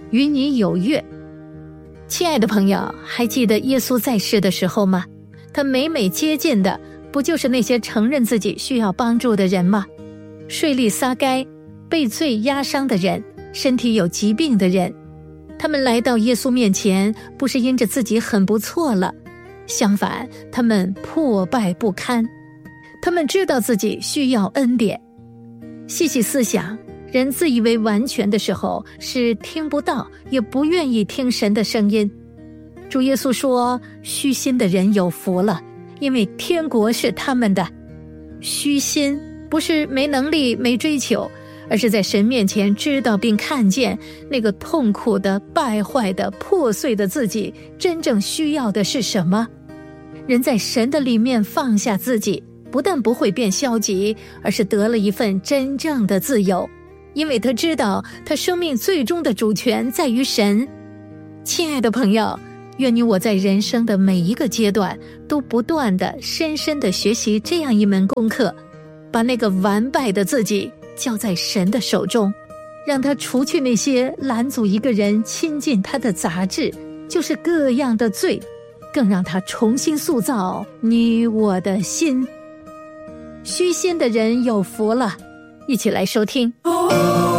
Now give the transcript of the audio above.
与你有约。亲爱的朋友，还记得耶稣在世的时候吗？他每每接近的不就是那些承认自己需要帮助的人吗？税吏撒该，被罪压伤的人，身体有疾病的人，他们来到耶稣面前，不是因着自己很不错了，相反，他们破败不堪，他们知道自己需要恩典。细细思想，人自以为完全的时候，是听不到也不愿意听神的声音。主耶稣说，虚心的人有福了，因为天国是他们的。虚心不是没能力没追求，而是在神面前知道并看见那个痛苦的败坏的破碎的自己真正需要的是什么。人在神的里面放下自己，不但不会变消极，而是得了一份真正的自由，因为他知道他生命最终的主权在于神。亲爱的朋友，愿你我在人生的每一个阶段都不断地深深地学习这样一门功课，把那个完败的自己交在神的手中，让他除去那些拦阻一个人亲近他的杂质，就是各样的罪，更让他重新塑造你我的心。虚心的人有福了，一起来收听。